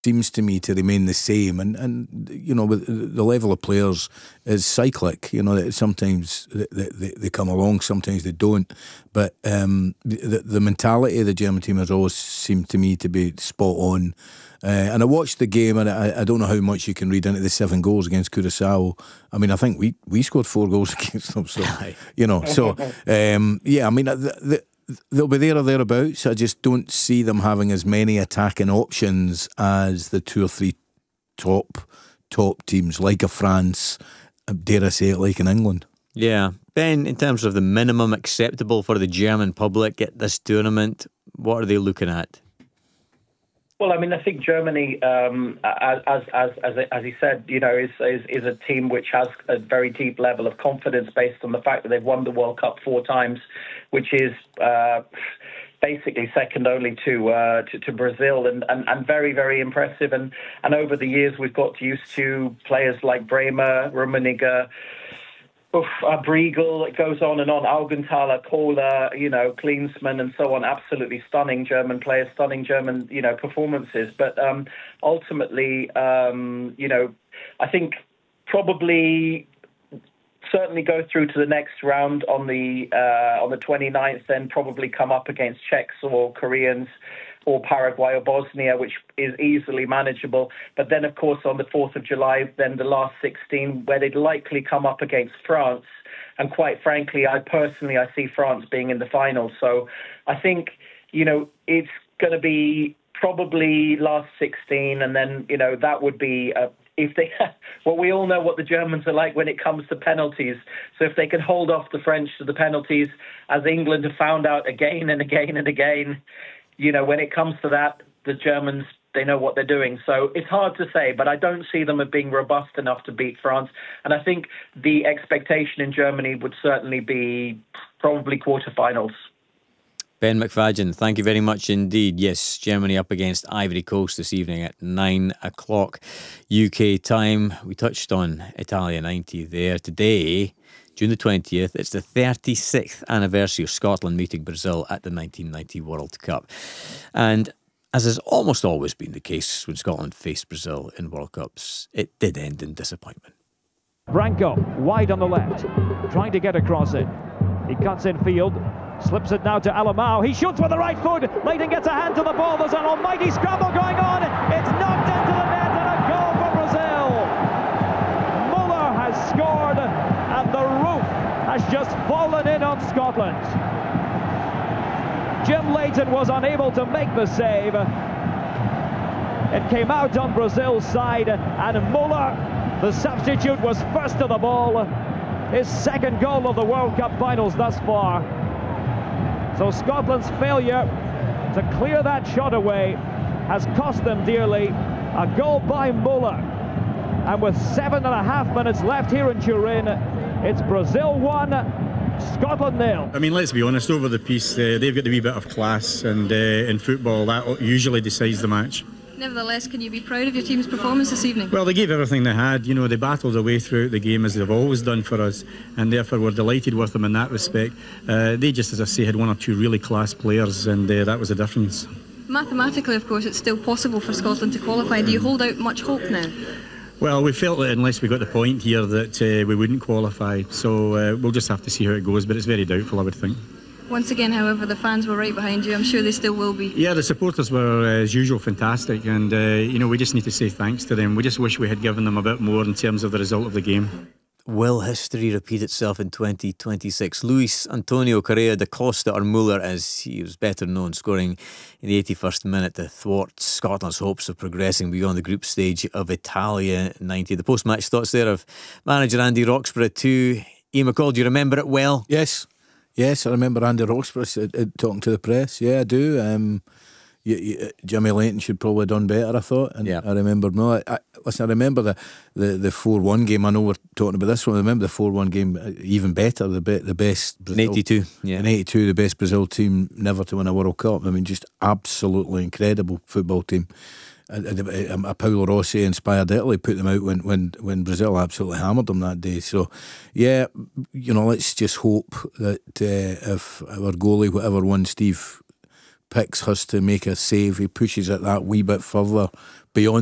seems to me to remain the same, and you know, with the level of players is cyclic. You know, that sometimes they come along, sometimes they don't. But the mentality of the German team has always seemed to me to be spot on. And I watched the game, and I don't know how much you can read into the 7 goals against Curaçao. I mean, I think we scored 4 goals against them. So you know, so yeah. I mean, they'll be there or thereabouts. I just don't see them having as many attacking options as the 2 or 3 top teams, like a France, dare I say it, like in England. Yeah. Ben, in terms of the minimum acceptable for the German public at this tournament, what are they looking at? Well, I mean, I think Germany, as he said, you know, is a team which has a very deep level of confidence based on the fact that they've won the World Cup 4 times, which is basically second only to Brazil, and very, very impressive. And over the years, we've got used to players like Bremer, Rummenigge, Briegel, it goes on and on, Augenthaler, Kohler, you know, Klinsmann and so on. Absolutely stunning German players, stunning German, you know, performances. But ultimately, you know, I think probably certainly go through to the next round on the 29th, then probably come up against Czechs or Koreans or Paraguay or Bosnia, which is easily manageable. But then, of course, on the 4th of July, then the last 16, where they'd likely come up against France. And quite frankly, I see France being in the final. So I think, you know, it's going to be probably last 16, and then, you know, that would be if they, well, we all know what the Germans are like when it comes to penalties. So if they can hold off the French to the penalties, as England have found out again and again and again, you know, when it comes to that, the Germans, they know what they're doing. So it's hard to say, but I don't see them as being robust enough to beat France. And I think the expectation in Germany would certainly be probably quarterfinals. Ben McFadden, thank you very much indeed. Yes, Germany up against Ivory Coast this evening at 9 o'clock UK time. We touched on Italia 90 there. Today, June the 20th, it's the 36th anniversary of Scotland meeting Brazil at the 1990 World Cup. And as has almost always been the case when Scotland faced Brazil in World Cups, it did end in disappointment. Branco, wide on the left, trying to get across it. He cuts in field, slips it now to Alemão. He shoots with the right foot. Leighton gets a hand to the ball. There's an almighty scramble going on. It's knocked into the net and a goal for Brazil. Muller has scored and the roof has just fallen in on Scotland. Jim Leighton was unable to make the save. It came out on Brazil's side, and Muller, the substitute, was first to the ball. His second goal of the World Cup finals thus far. So Scotland's failure to clear that shot away has cost them dearly. A goal by Muller. And with 7.5 minutes left here in Turin, it's Brazil 1, Scotland 0. I mean, let's be honest, over the piece, they've got a wee bit of class, and in football that usually decides the match. Nevertheless, can you be proud of your team's performance this evening? Well, they gave everything they had. You know, they battled their way throughout the game as they've always done for us, and therefore we're delighted with them in that respect. They just, as I say, had 1 or 2 really class players, and that was the difference. Mathematically, of course, it's still possible for Scotland to qualify. Do you hold out much hope now? Well, we felt that unless we got the point here that we wouldn't qualify, so we'll just have to see how it goes, but it's very doubtful, I would think. Once again, however, the fans were right behind you. I'm sure they still will be. Yeah, the supporters were, as usual, fantastic, and you know, we just need to say thanks to them. We just wish we had given them a bit more in terms of the result of the game. Will history repeat itself in 2026? Luis Antonio Correa da Costa, or Muller as he was better known, scoring in the 81st minute to thwart Scotland's hopes of progressing beyond the group stage of Italia 90. The post-match thoughts there of manager Andy Roxburgh too. Ian McCall, do you remember it well? Yes, I remember Andy Roxburgh talking to the press. Yeah, I do. Jimmy Leighton should probably have done better, I thought. And I remember, I remember the 4-1 game. I know we're talking about this one. I remember the 4-1 game even better. The best Brazil, in 82. In 82, the best Brazil team never to win a World Cup. I mean, just absolutely incredible football team. A Paolo Rossi inspired Italy put them out when Brazil absolutely hammered them that day. So yeah, you know, let's just hope that if our goalie, whatever one Steve Picks has to make a save. He pushes it that wee bit further beyond